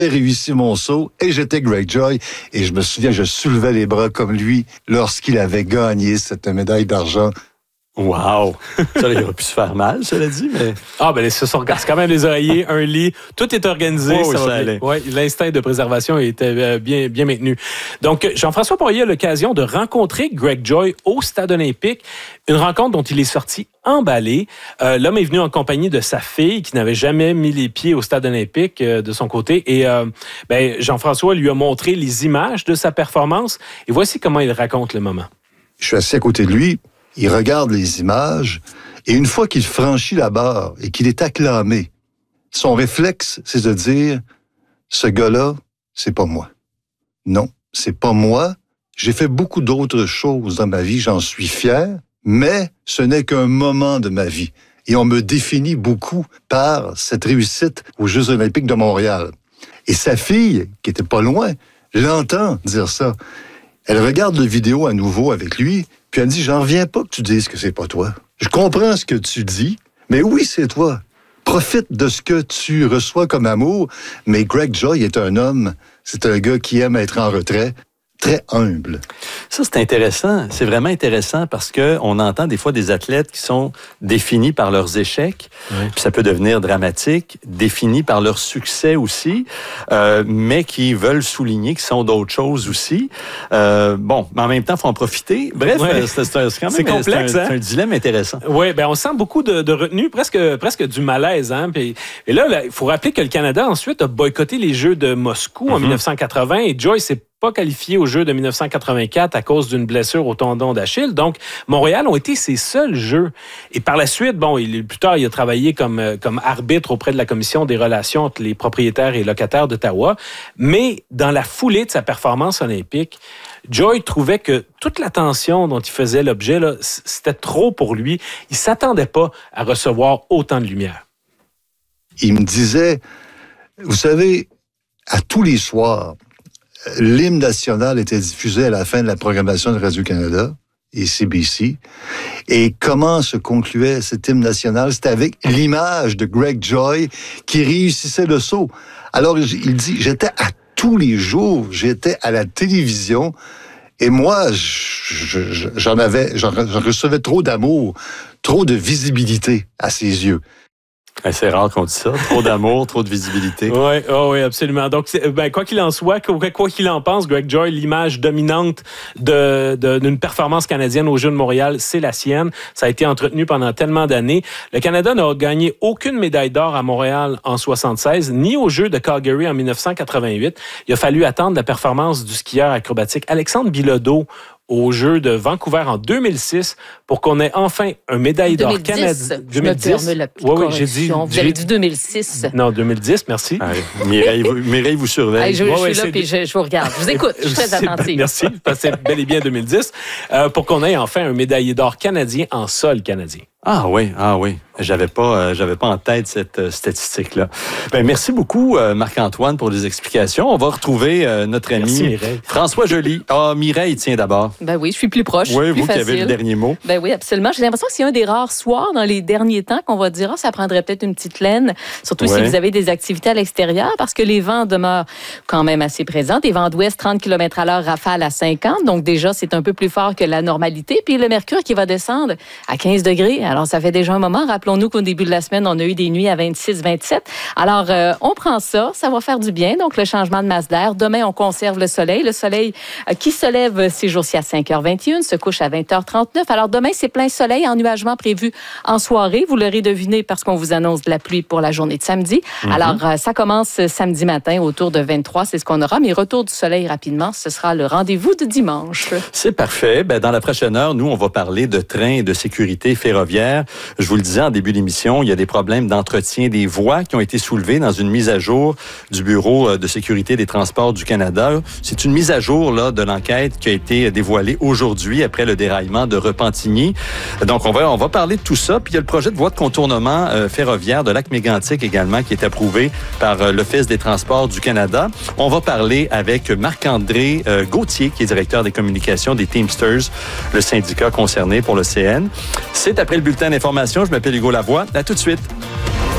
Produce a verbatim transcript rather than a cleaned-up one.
J'ai réussi mon saut et j'étais Greg Joy. Et je me souviens, je soulevais les bras comme lui lorsqu'il avait gagné cette médaille d'argent. Wow! Ça, il aurait pu se faire mal, cela dit, mais... Ah, ben, ce sont quand même les oreillers, un lit, tout est organisé. Oh, ça ça va allait. bien. Ouais, l'instinct de préservation était bien, bien maintenu. Donc, Jean-François Poirier a l'occasion de rencontrer Greg Joy au Stade olympique, une rencontre dont il est sorti emballé. Euh, l'homme est venu en compagnie de sa fille qui n'avait jamais mis les pieds au Stade olympique euh, de son côté. Et euh, ben, Jean-François lui a montré les images de sa performance. Et voici comment il raconte le moment. Je suis assis à côté de lui. Il regarde les images, et une fois qu'il franchit la barre et qu'il est acclamé, son réflexe, c'est de dire « Ce gars-là, c'est pas moi. Non, c'est pas moi. J'ai fait beaucoup d'autres choses dans ma vie, j'en suis fier, mais ce n'est qu'un moment de ma vie. Et on me définit beaucoup par cette réussite aux Jeux olympiques de Montréal. » Et sa fille, qui était pas loin, l'entend dire ça. Elle regarde la vidéo à nouveau avec lui, puis elle dit, j'en reviens pas que tu dises que c'est pas toi. Je comprends ce que tu dis, mais oui, c'est toi. Profite de ce que tu reçois comme amour, mais Greg Joy est un homme, c'est un gars qui aime être en retrait, très humble. Ça, c'est intéressant. C'est vraiment intéressant parce que on entend des fois des athlètes qui sont définis par leurs échecs, oui. Puis ça peut devenir dramatique, définis par leur succès aussi, euh, mais qui veulent souligner qu'ils sont d'autres choses aussi. Euh, bon, mais en même temps, il faut en profiter. Bref, ouais. c'est, c'est, c'est quand même c'est complexe, c'est un, hein? c'est un dilemme intéressant. Oui, ben on sent beaucoup de, de retenue, presque, presque du malaise. Hein? Puis, et là, il faut rappeler que le Canada, ensuite, a boycotté les Jeux de Moscou mm-hmm. en dix-neuf cent quatre-vingts et Joy s'est pas qualifié aux Jeux de dix-neuf cent quatre-vingt-quatre à cause d'une blessure au tendon d'Achille. Donc, Montréal ont été ses seuls Jeux. Et par la suite, bon, il, plus tard, il a travaillé comme, comme arbitre auprès de la Commission des relations entre les propriétaires et locataires d'Ottawa. Mais dans la foulée de sa performance olympique, Joy trouvait que toute l'attention dont il faisait l'objet, là, c'était trop pour lui. Il s'attendait pas à recevoir autant de lumière. Il me disait, vous savez, à tous les soirs, l'hymne national était diffusé à la fin de la programmation de Radio-Canada et C B C. Et comment se concluait cet hymne national? C'était avec l'image de Greg Joy qui réussissait le saut. Alors, il dit, j'étais à tous les jours, j'étais à la télévision et moi, j'en avais, j'en recevais trop d'amour, trop de visibilité à ses yeux. C'est rare qu'on dise ça. Trop d'amour, trop de visibilité. Oui, oh oui, absolument. Donc, ben, quoi qu'il en soit, quoi qu'il en pense, Greg Joy, l'image dominante de, de, d'une performance canadienne aux Jeux de Montréal, c'est la sienne. Ça a été entretenu pendant tellement d'années. Le Canada n'a gagné aucune médaille d'or à Montréal en soixante-seize, ni aux Jeux de Calgary en dix-neuf cent quatre-vingt-huit. Il a fallu attendre la performance du skieur acrobatique Alexandre Bilodeau aux Jeux de Vancouver en deux mille six pour qu'on ait enfin un médaille d'or canadien. deux mille dix. Je me permets la petite oui, oui, j'ai dit, Vous avez dit deux mille six. Non, deux mille dix, merci. Ah, Mireille, vous, Mireille vous surveille. Hey, je, ouais, je ouais, suis là et je, je vous regarde. Je vous écoute. Je suis très attentive. Merci, parce que c'est bel et bien deux mille dix. Euh, pour qu'on ait enfin un médaillé d'or canadien en sol canadien. Ah oui, ah oui. J'avais pas, euh, j'avais pas en tête cette euh, statistique-là. Ben, merci beaucoup, euh, Marc-Antoine, pour les explications. On va retrouver euh, notre ami merci, Mireille. François Joly. Ah, Mireille, tiens d'abord. Ben oui, je suis plus proche. Oui, plus vous facile. qui avez le dernier mot. Ben oui, absolument. J'ai l'impression que c'est un des rares soirs dans les derniers temps qu'on va dire, ah, ça prendrait peut-être une petite laine, surtout ouais. si vous avez des activités à l'extérieur, parce que les vents demeurent quand même assez présents. Des vents d'ouest, trente kilomètres à l'heure, rafale à cinquante. Donc déjà, c'est un peu plus fort que la normalité. Puis le mercure qui va descendre à quinze degrés. Alors, ça fait déjà un moment. Rappelons-nous qu'au début de la semaine, on a eu des nuits à vingt-six, vingt-sept. Alors, euh, on prend ça, ça va faire du bien. Donc, le changement de masse d'air. Demain, on conserve le soleil. Le soleil euh, qui se lève ces jours-ci à cinq heures vingt et un, se couche à vingt heures trente-neuf. Alors, demain, c'est plein soleil, ennuagement prévu en soirée. Vous l'aurez deviné parce qu'on vous annonce de la pluie pour la journée de samedi. Mm-hmm. Alors, euh, ça commence samedi matin autour de vingt-trois, c'est ce qu'on aura. Mais retour du soleil rapidement, ce sera le rendez-vous de dimanche. C'est parfait. Ben, dans la prochaine heure, nous, on va parler de trains et de sécurité ferroviaire. Je vous le disais en début d'émission, il y a des problèmes d'entretien des voies qui ont été soulevés dans une mise à jour du Bureau de sécurité des transports du Canada. C'est une mise à jour là, de l'enquête qui a été dévoilée aujourd'hui après le déraillement de Repentigny. Donc, on va, on va parler de tout ça. Puis, il y a le projet de voie de contournement euh, ferroviaire de Lac-Mégantic également qui est approuvé par euh, l'Office des transports du Canada. On va parler avec Marc-André euh, Gauthier, qui est directeur des communications des Teamsters, le syndicat concerné pour le C N. C'est après le bulletin d'information. Je m'appelle Hugo Lavoie. À tout de suite.